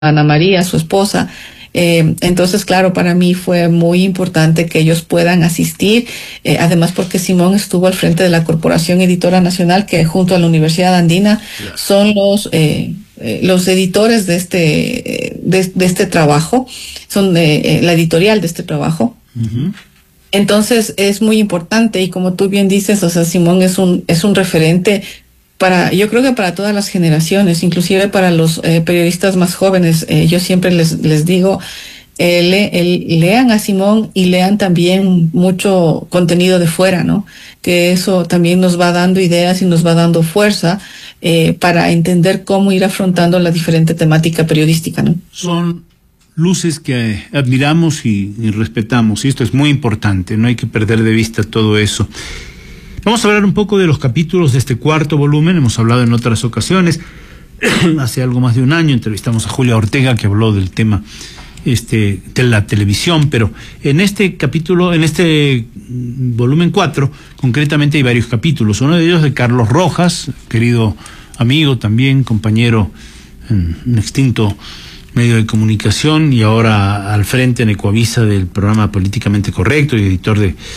Ana María, su esposa. Entonces, claro, para mí fue muy importante que ellos puedan asistir, además porque Simón estuvo al frente de la Corporación Editora Nacional, que junto a la Universidad Andina son los editores de este trabajo, son la editorial de este trabajo. Uh-huh. Entonces es muy importante, y como tú bien dices, o sea, Simón es un referente yo creo que para todas las generaciones, inclusive para los periodistas más jóvenes. Yo siempre les digo, lean a Simón y lean también mucho contenido de fuera, ¿no? Que eso también nos va dando ideas y nos va dando fuerza para entender cómo ir afrontando la diferente temática periodística, ¿no? Son luces que admiramos y respetamos, y esto es muy importante, no hay que perder de vista todo eso. Vamos a hablar un poco de los capítulos de este cuarto volumen. Hemos hablado en otras ocasiones. Hace algo más de un año entrevistamos a Julia Ortega, que habló del tema de la televisión, pero en este capítulo, en este volumen 4, concretamente hay varios capítulos. Uno de ellos de Carlos Rojas, querido amigo también, compañero en un extinto medio de comunicación y ahora al frente en Ecuavisa del programa Políticamente Correcto y editor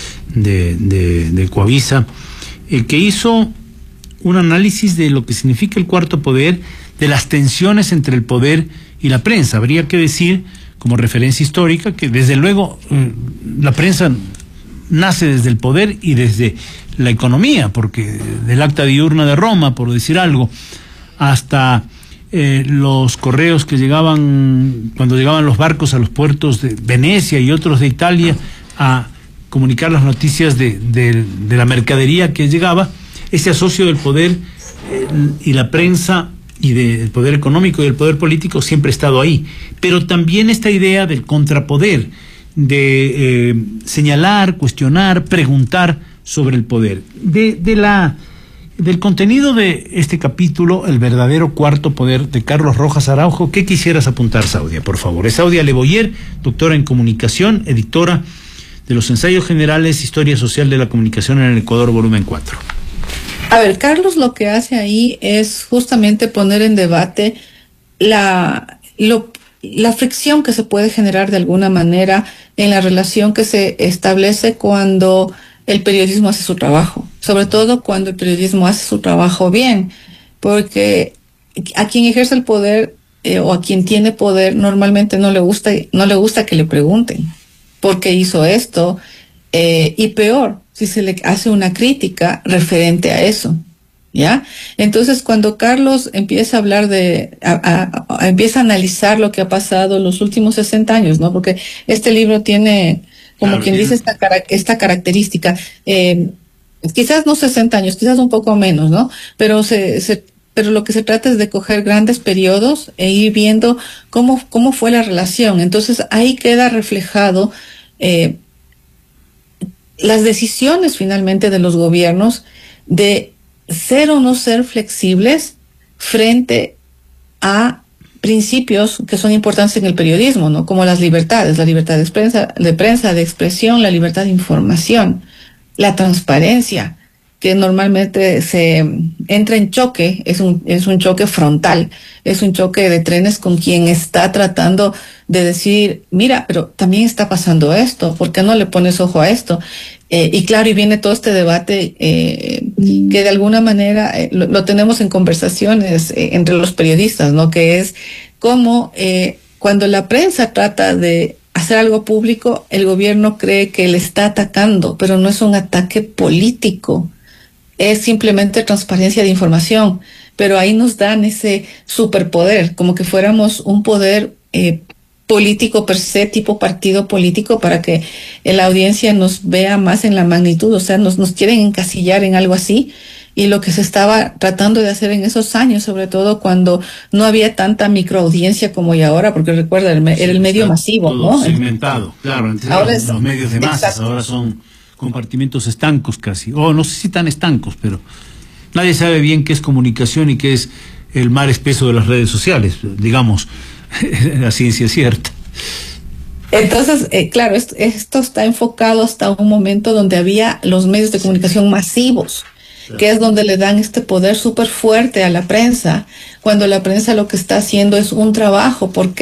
de Ecuavisa, que hizo un análisis de lo que significa el cuarto poder, de las tensiones entre el poder y la prensa. Habría que decir, como referencia histórica, que desde luego la prensa nace desde el poder y desde la economía, porque del Acta Diurna de Roma, por decir algo, hasta los correos que llegaban, cuando llegaban los barcos a los puertos de Venecia y otros de Italia a comunicar las noticias de la mercadería que llegaba, ese asocio del poder y la prensa y del poder económico y del poder político siempre ha estado ahí. Pero también esta idea del contrapoder, de señalar, cuestionar, preguntar sobre el poder. Del contenido de este capítulo, El verdadero cuarto poder, de Carlos Rojas Araujo, ¿qué quisieras apuntar, Saudia, por favor? Es Saudia Leboyer, doctora en comunicación, editora de los ensayos generales, Historia Social de la Comunicación en el Ecuador, volumen 4. A ver, Carlos lo que hace ahí es justamente poner en debate la fricción que se puede generar de alguna manera en la relación que se establece cuando el periodismo hace su trabajo, sobre todo cuando el periodismo hace su trabajo bien, porque a quien ejerce el poder o a quien tiene poder normalmente no le gusta que le pregunten por qué hizo esto, y peor, si se le hace una crítica referente a eso, ¿ya? Entonces, cuando Carlos empieza a hablar empieza a analizar lo que ha pasado en los últimos 60 años, ¿no? Porque este libro tiene, como quien dice, esta característica, quizás no 60 años, quizás un poco menos, ¿no? Pero pero lo que se trata es de coger grandes periodos e ir viendo cómo fue la relación. Entonces ahí queda reflejado las decisiones finalmente de los gobiernos de ser o no ser flexibles frente a principios que son importantes en el periodismo, ¿no? Como las libertades, la libertad de prensa, de expresión, la libertad de información, la transparencia, que normalmente se entra en choque, es un choque frontal, es un choque de trenes con quien está tratando de decir, mira, pero también está pasando esto, ¿por qué no le pones ojo a esto? Y claro, y viene todo este debate que de alguna manera lo tenemos en conversaciones entre los periodistas, ¿no? Que es cómo cuando la prensa trata de hacer algo público, el gobierno cree que le está atacando, pero no es un ataque político, es simplemente transparencia de información, pero ahí nos dan ese superpoder, como que fuéramos un poder político per se, tipo partido político, para que la audiencia nos vea más en la magnitud, o sea, nos quieren encasillar en algo así, y lo que se estaba tratando de hacer en esos años, sobre todo cuando no había tanta microaudiencia como hay ahora, porque recuerda, era el medio masivo, todo, ¿no? Segmentado, claro, antes ahora los medios de masas, exacto. Ahora son compartimentos estancos casi, no sé si tan estancos, pero nadie sabe bien qué es comunicación y qué es el mar espeso de las redes sociales, digamos, la ciencia cierta. Entonces, claro, esto está enfocado hasta un momento donde había los medios de comunicación masivos. que es donde le dan este poder súper fuerte a la prensa, cuando la prensa lo que está haciendo es un trabajo. ¿Por qué?